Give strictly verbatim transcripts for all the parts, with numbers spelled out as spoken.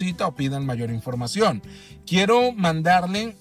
cita o pidan mayor información. Quiero mandarle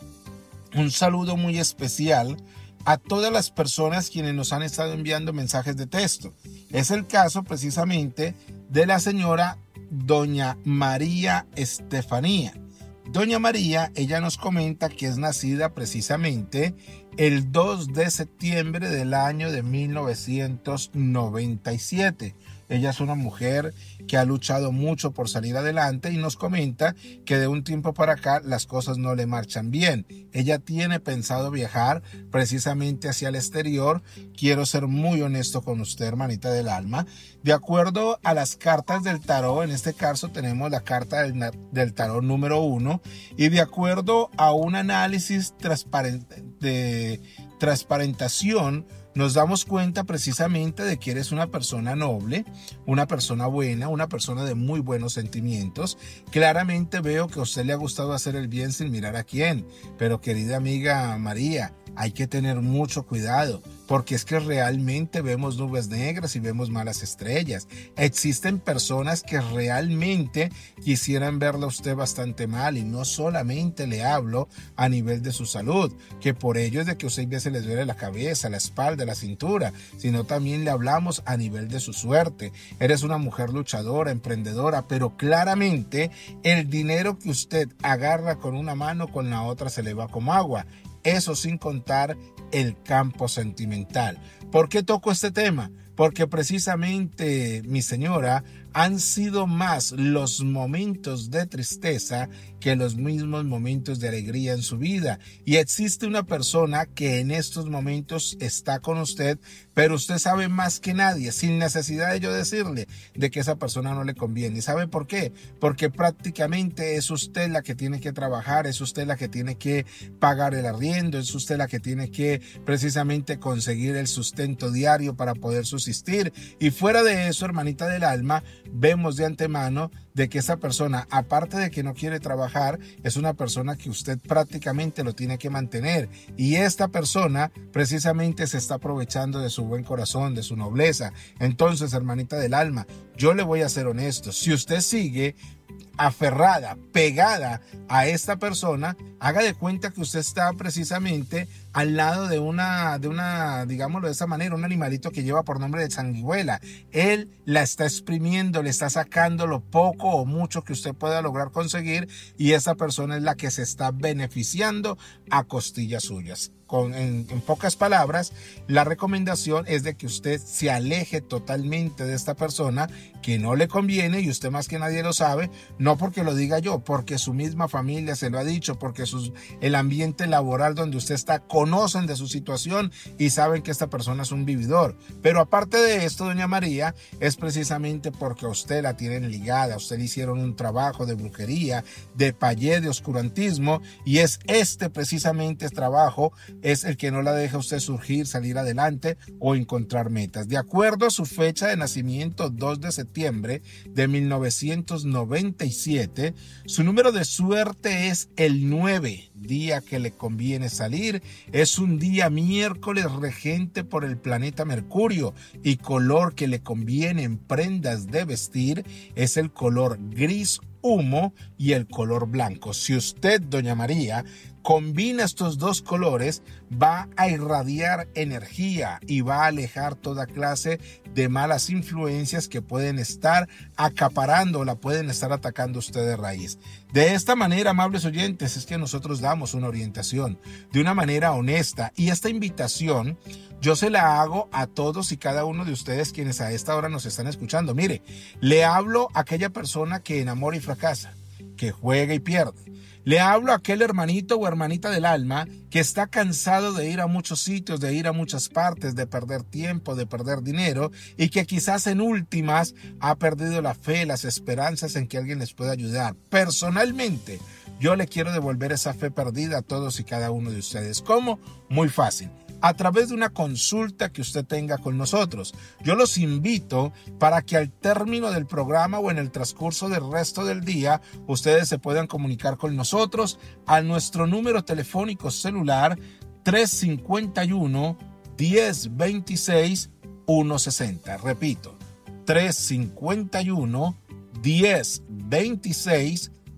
un saludo muy especial a todas las personas quienes nos han estado enviando mensajes de texto. Es el caso precisamente de la señora doña María Estefanía. Doña María, ella nos comenta que es nacida precisamente el dos de septiembre del año de mil novecientos noventa y siete. Ella es una mujer que ha luchado mucho por salir adelante y nos comenta que de un tiempo para acá las cosas no le marchan bien. Ella tiene pensado viajar precisamente hacia el exterior. Quiero ser muy honesto con usted, hermanita del alma. De acuerdo a las cartas del tarot, en este caso tenemos la carta del, del tarot número uno, y de acuerdo a un análisis transparente, de transparentación, nos damos cuenta precisamente de que eres una persona noble, una persona buena, una persona de muy buenos sentimientos. Claramente veo que a usted le ha gustado hacer el bien sin mirar a quién. Pero querida amiga María, hay que tener mucho cuidado, porque es que realmente vemos nubes negras y vemos malas estrellas. Existen personas que realmente quisieran verla a usted bastante mal, y no solamente le hablo a nivel de su salud, que por ello es de que a usted a veces les duele la cabeza, la espalda, la cintura, sino también le hablamos a nivel de su suerte. Eres una mujer luchadora, emprendedora, pero claramente el dinero que usted agarra con una mano, con la otra se le va como agua. Eso sin contar el campo sentimental. ¿Por qué toco este tema? Porque precisamente, mi señora, han sido más los momentos de tristeza que los mismos momentos de alegría en su vida. Y existe una persona que en estos momentos está con usted, pero usted sabe más que nadie, sin necesidad de yo decirle, de que esa persona no le conviene. ¿Y sabe por qué? Porque prácticamente es usted la que tiene que trabajar, es usted la que tiene que pagar el arriendo, es usted la que tiene que precisamente conseguir el sustento diario para poder subsistir. Y fuera de eso, hermanita del alma, vemos de antemano de que esa persona, aparte de que no quiere trabajar, es una persona que usted prácticamente lo tiene que mantener. Y esta persona precisamente se está aprovechando de su buen corazón, de su nobleza. Entonces, hermanita del alma, yo le voy a ser honesto. Si usted sigue aferrada, pegada a esta persona, haga de cuenta que usted está precisamente al lado de una, de una, digámoslo de esa manera, un animalito que lleva por nombre de sanguijuela. Él la está exprimiendo, le está sacando lo poco o mucho que usted pueda lograr conseguir, y esa persona es la que se está beneficiando a costillas suyas. Con, en, en pocas palabras, la recomendación es de que usted se aleje totalmente de esta persona que no le conviene, y usted más que nadie lo sabe, no porque lo diga yo, porque su misma familia se lo ha dicho, porque sus, el ambiente laboral donde usted está conocen de su situación y saben que esta persona es un vividor. Pero aparte de esto, doña María, es precisamente porque a usted la tienen ligada, a usted le hicieron un trabajo de brujería, de payé, de oscurantismo, y es este precisamente este trabajo es el que no la deja a usted surgir, salir adelante o encontrar metas. De acuerdo a su fecha de nacimiento, dos de septiembre de mil novecientos noventa y siete, su número de suerte es el nueve, día que le conviene salir. Es un día miércoles regente por el planeta Mercurio, y color que le conviene en prendas de vestir es el color gris humo y el color blanco. Si usted, doña María, combina estos dos colores, va a irradiar energía y va a alejar toda clase de malas influencias que pueden estar acaparando o la pueden estar atacando usted de raíz. De esta manera, amables oyentes, es que nosotros damos una orientación de una manera honesta, y esta invitación yo se la hago a todos y cada uno de ustedes quienes a esta hora nos están escuchando. Mire, le hablo a aquella persona que enamora y fracasa, que juega y pierde. Le hablo a aquel hermanito o hermanita del alma que está cansado de ir a muchos sitios, de ir a muchas partes, de perder tiempo, de perder dinero, y que quizás en últimas ha perdido la fe, las esperanzas en que alguien les pueda ayudar. Personalmente, yo le quiero devolver esa fe perdida a todos y cada uno de ustedes. ¿Cómo? Muy fácil. A través de una consulta que usted tenga con nosotros. Yo los invito para que al término del programa o en el transcurso del resto del día, ustedes se puedan comunicar con nosotros a nuestro número telefónico celular tres cinco uno, diez veintiséis, ciento sesenta. Repito, tres cinco uno, diez veintiséis,